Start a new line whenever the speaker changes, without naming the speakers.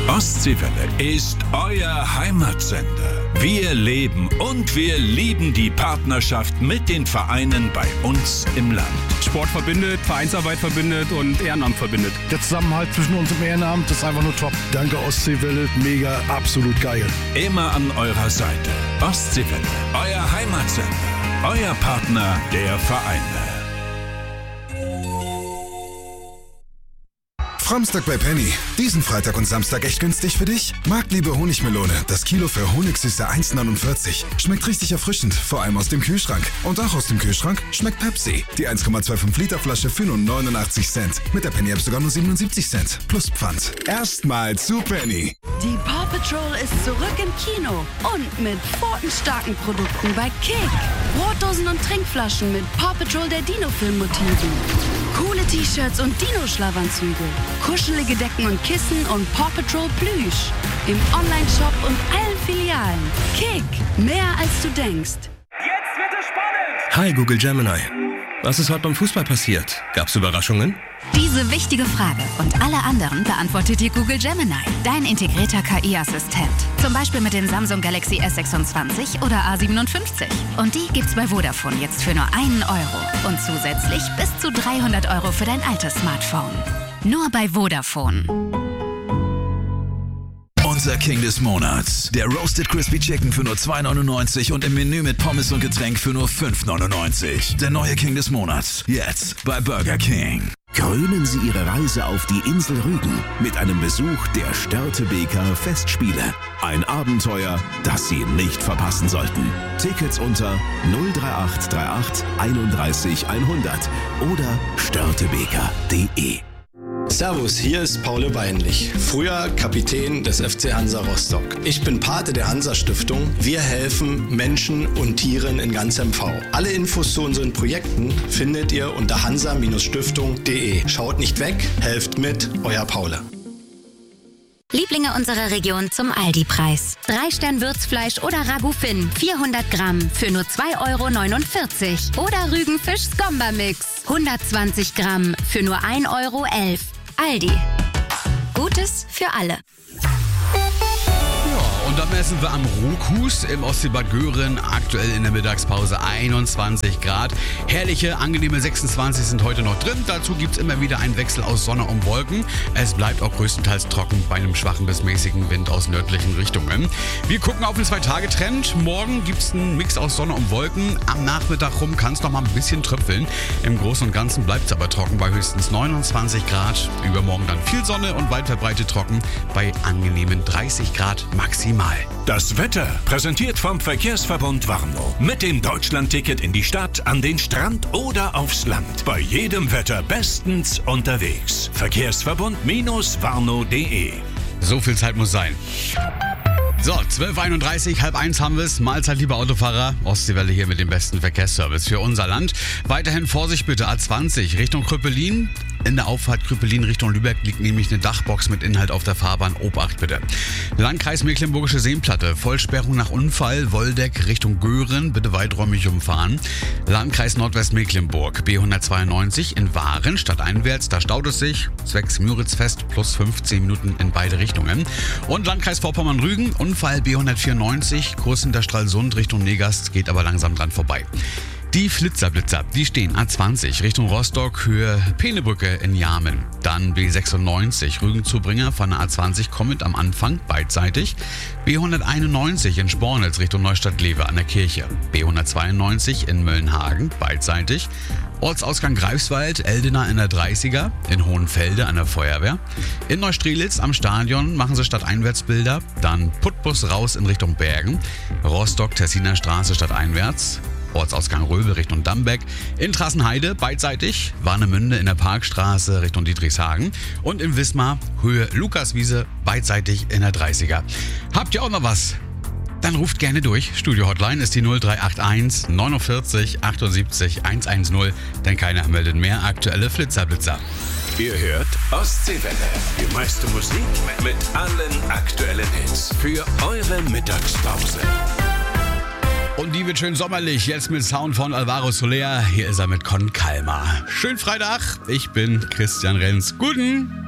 Ostseewelle ist euer Heimatsender. Wir leben und wir lieben die Partnerschaft mit den Vereinen bei uns im Land.
Sport verbindet, Vereinsarbeit verbindet und Ehrenamt verbindet.
Der Zusammenhalt zwischen uns im Ehrenamt ist einfach nur top. Danke Ostseewelle, mega, absolut geil.
Immer an eurer Seite. Ostseewelle, euer Heimatsender. Euer Partner der Vereine.
Framstag bei Penny. Diesen Freitag und Samstag echt günstig für dich? Marktliebe Honigmelone. Das Kilo für Honigsüße 1,49. Schmeckt richtig erfrischend, vor allem aus dem Kühlschrank. Und auch aus dem Kühlschrank schmeckt Pepsi. Die 1,25 Liter Flasche für nur 89 Cent. Mit der Penny App sogar nur 77 Cent. Plus Pfand. Erstmal zu Penny.
Die Paw Patrol ist zurück im Kino. Und mit pfotenstarken Produkten bei Kick. Brotdosen und Trinkflaschen mit Paw Patrol der Dino-Film-Motiven. Coole T-Shirts und Dino-Schlafanzüge. Kuschelige Decken und Kissen und Paw Patrol Plüsch. Im Online-Shop und allen Filialen. Kick, mehr als du denkst.
Jetzt wird es spannend!
Hi Google Gemini. Was ist heute beim Fußball passiert? Gab's Überraschungen?
Diese wichtige Frage und alle anderen beantwortet dir Google Gemini, dein integrierter KI-Assistent. Zum Beispiel mit den Samsung Galaxy S26 oder A57. Und die gibt's bei Vodafone jetzt für nur €1. Und zusätzlich bis zu 300 € für dein altes Smartphone. Nur bei Vodafone.
Unser King des Monats. Der Roasted Crispy Chicken für nur $2,99 und im Menü mit Pommes und Getränk für nur $5,99. Der neue King des Monats. Jetzt bei Burger King.
Krönen Sie Ihre Reise auf die Insel Rügen mit einem Besuch der Störtebeker Festspiele. Ein Abenteuer, das Sie nicht verpassen sollten. Tickets unter 03838 31 100 oder störtebeker.de.
Servus, hier ist Paul Weinlich, früher Kapitän des FC Hansa Rostock. Ich bin Pate der Hansa-Stiftung. Wir helfen Menschen und Tieren in ganz MV. Alle Infos zu unseren Projekten findet ihr unter hansa-stiftung.de. Schaut nicht weg, helft mit, euer Paul.
Lieblinge unserer Region zum Aldi-Preis. 3-Stern-Würzfleisch oder Ragout Finn, 400 Gramm für nur €2,49 € Oder Rügenfisch-Skomba-Mix, 120 Gramm für nur €1,11 €. Aldi. Gutes für alle.
Und dann messen wir am Rokus im Ostseebad Göhren, aktuell in der Mittagspause 21 Grad. Herrliche, angenehme 26 sind heute noch drin. Dazu gibt es immer wieder einen Wechsel aus Sonne und Wolken. Es bleibt auch größtenteils trocken bei einem schwachen bis mäßigen Wind aus nördlichen Richtungen. Wir gucken auf den 2-Tage-Trend. Morgen gibt es einen Mix aus Sonne und Wolken. Am Nachmittag rum kann es noch mal ein bisschen tröpfeln. Im Großen und Ganzen bleibt es aber trocken bei höchstens 29 Grad. Übermorgen dann viel Sonne und weit verbreitet trocken bei angenehmen 30 Grad maximal.
Das Wetter präsentiert vom Verkehrsverbund Warnow. Mit dem Deutschlandticket in die Stadt, an den Strand oder aufs Land. Bei jedem Wetter bestens unterwegs. Verkehrsverbund-warnow.de.
So viel Zeit muss sein. So, 12:31, 12:30 haben wir es. Mahlzeit, liebe Autofahrer. Ostseewelle hier mit dem besten Verkehrsservice für unser Land. Weiterhin Vorsicht bitte, A20 Richtung Krüppelin. In der Auffahrt Krüppelin Richtung Lübeck liegt nämlich eine Dachbox mit Inhalt auf der Fahrbahn. Obacht bitte. Landkreis Mecklenburgische Seenplatte. Vollsperrung nach Unfall. Woldeck Richtung Göhren. Bitte weiträumig umfahren. Landkreis Nordwestmecklenburg. B192 in Waren. Stadteinwärts. Da staut es sich. Zwecks Müritzfest plus 15 Minuten in beide Richtungen. Und Landkreis Vorpommern-Rügen. Unfall B194. Kurs hinter Stralsund Richtung Negast. Geht aber langsam dran vorbei. Die Flitzerblitzer, die stehen A20 Richtung Rostock, Höhe Peenebrücke in Jarmen. Dann B96 Rügen-Zubringer von der A20 kommend am Anfang, beidseitig. B191 in Spornitz Richtung Neustadt-Lewe an der Kirche. B192 in Möllenhagen, beidseitig. Ortsausgang Greifswald, Eldener in der 30er, in Hohenfelde an der Feuerwehr. In Neustrelitz am Stadion machen sie stadteinwärtsbilder. Dann Putbus raus in Richtung Bergen. Rostock, Tessiner Straße stadteinwärts. Ortsausgang Röbel Richtung Dambeck. In Trassenheide beidseitig. Warnemünde in der Parkstraße Richtung Dietrichshagen. Und in Wismar Höhe Lukaswiese beidseitig in der 30er. Habt ihr auch noch was? Dann ruft gerne durch. Studio-Hotline ist die 0381 49 78 110. Denn keiner meldet mehr aktuelle Flitzerblitzer.
Ihr hört Ostseewelle. Die meiste Musik mit allen aktuellen Hits. Für eure Mittagspause.
Und die wird schön sommerlich, jetzt mit Sound von Alvaro Soler. Hier ist er mit Con Calma. Schönen Freitag, ich bin Christian Renz. Guten